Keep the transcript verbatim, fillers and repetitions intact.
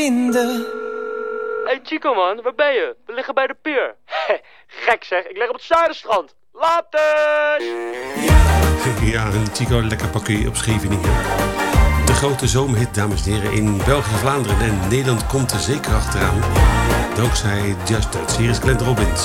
Hey Chico man, waar ben je? We liggen bij de pier. Gek zeg, ik lig op het Zuiderstrand. Later! Ja, een Chico lekker pakje op Scheveningen. De grote zomerhit, dames en heren, in België, Vlaanderen en Nederland komt er zeker achteraan. Dankzij Just Dance. Hier is Glenn Robbins.